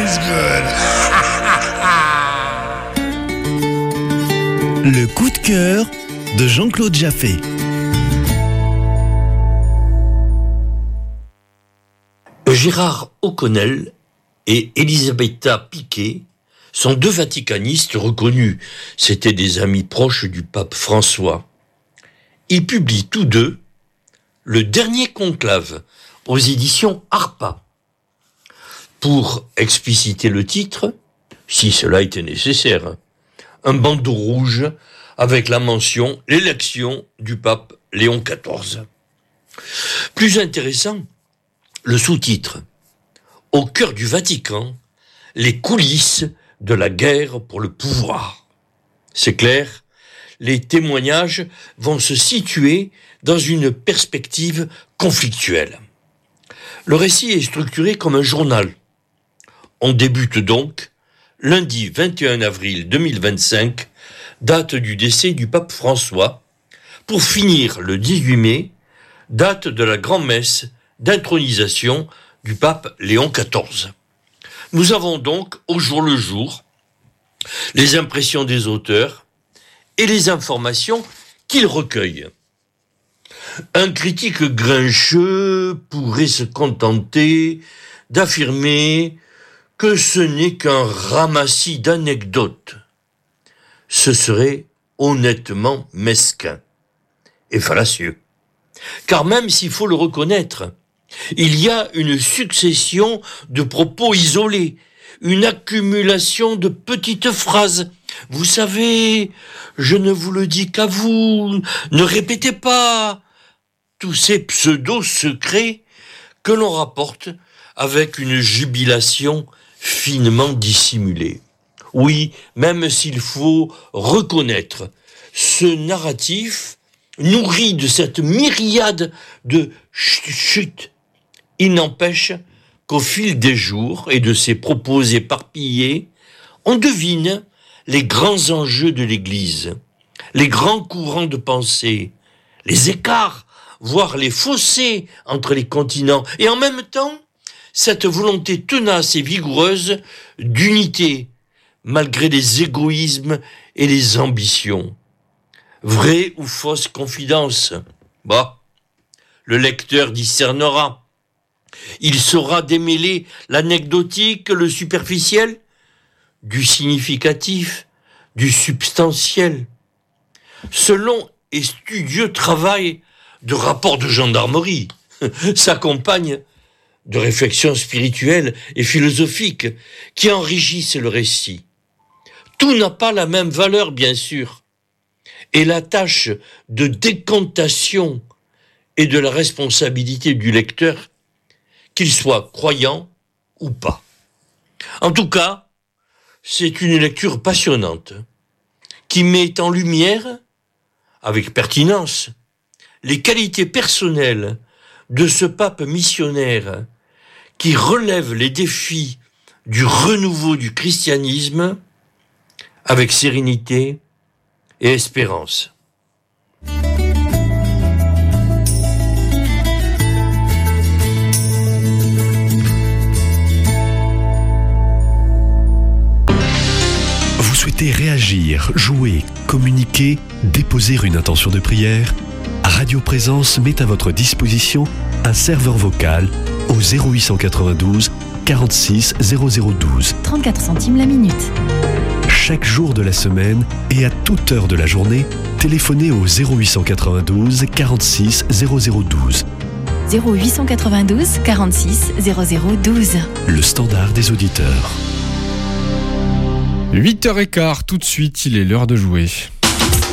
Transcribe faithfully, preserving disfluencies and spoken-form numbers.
feels good. Le coup de cœur de Jean-Claude Jaffé. Gérard O'Connell et Elisabetta Piquet sont deux vaticanistes reconnus. C'étaient des amis proches du pape François. Ils publient tous deux Le Dernier Conclave aux éditions Harpa. Pour expliciter le titre, si cela était nécessaire, un bandeau rouge avec la mention « L'élection du pape Léon quatorze ». Plus intéressant, le sous-titre « Au cœur du Vatican, les coulisses de la guerre pour le pouvoir ». C'est clair, les témoignages vont se situer dans une perspective conflictuelle. Le récit est structuré comme un journal. On débute donc lundi vingt et un avril deux mille vingt-cinq, date du décès du pape François, pour finir le dix-huit mai, date de la grand-messe d'intronisation du pape Léon quatorze. Nous avons donc au jour le jour les impressions des auteurs et les informations qu'ils recueillent. Un critique grincheux pourrait se contenter d'affirmer que ce n'est qu'un ramassis d'anecdotes. Ce serait honnêtement mesquin et fallacieux. Car même s'il faut le reconnaître, il y a une succession de propos isolés, une accumulation de petites phrases. Vous savez, je ne vous le dis qu'à vous, ne répétez pas. Tous ces pseudo-secrets que l'on rapporte avec une jubilation finement dissimulée. Oui, même s'il faut reconnaître ce narratif nourri de cette myriade de chut, il n'empêche qu'au fil des jours et de ses propos éparpillés, on devine les grands enjeux de l'Église, les grands courants de pensée, les écarts, voire les fossés entre les continents, et en même temps, cette volonté tenace et vigoureuse d'unité, malgré les égoïsmes et les ambitions. Vraie ou fausse confidence? Bah, le lecteur discernera. Il saura démêler l'anecdotique, le superficiel, du significatif, du substantiel. Ce long et studieux travail de rapport de gendarmerie s'accompagne de réflexions spirituelles et philosophiques qui enrichissent le récit. Tout n'a pas la même valeur, bien sûr, et la tâche de décantation est de la responsabilité du lecteur, qu'il soit croyant ou pas. En tout cas, c'est une lecture passionnante qui met en lumière, avec pertinence, les qualités personnelles de ce pape missionnaire qui relève les défis du renouveau du christianisme avec sérénité et espérance. Vous souhaitez réagir, jouer, communiquer, déposer une intention de prière? Radio Présence met à votre disposition un serveur vocal au zéro huit cent quatre-vingt-douze quarante-six zéro zéro douze. trente-quatre centimes la minute. Chaque jour de la semaine et à toute heure de la journée, téléphonez au zéro huit cent quatre-vingt-douze quarante-six zéro zéro douze. zéro huit cent quatre-vingt-douze quarante-six zéro zéro douze. Le standard des auditeurs. huit heures quinze, tout de suite, il est l'heure de jouer.